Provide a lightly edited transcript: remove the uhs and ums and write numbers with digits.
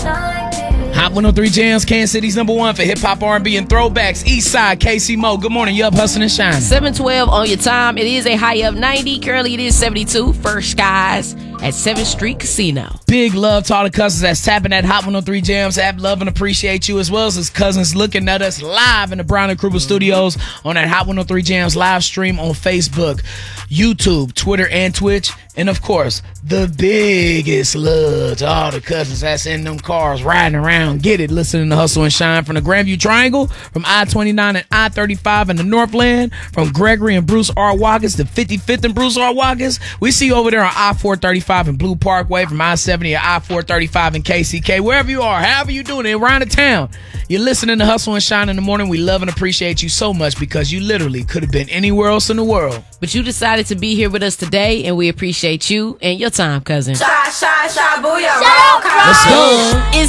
Hot 103 Jams, Kansas City's #1 for hip-hop, R&B, and throwbacks. Eastside, KC Mo. Good morning. You up, hustling and shining. 712 on your time. It is a high of 90. Currently, it is 72. First Skies at 7th Street Casino. Big love to all the cousins that's tapping that Hot 103 Jams app. Love and appreciate you, as well as his cousins looking at us live in the Brown and Kruger studios on that Hot 103 Jams live stream on Facebook, YouTube, Twitter, and Twitch. And, of course, the biggest love to all the cousins that's in them cars riding around. Get it, listening to Hustle and Shine from the Grandview Triangle, from I-29 and I-35 in the Northland, from Gregory and Bruce R. Watkins to 55th and Bruce R. Watkins. We see you over there on I-435 and Blue Parkway, from I-70 and I-435 and KCK. Wherever you are, however you doing it, around the town, you're listening to Hustle and Shine in the morning. We love and appreciate you so much because you literally could have been anywhere else in the world. But you decided to be here with us today, and we appreciate you and your time, cousin. Shy, shy, shy, booyah, roll, Let's go.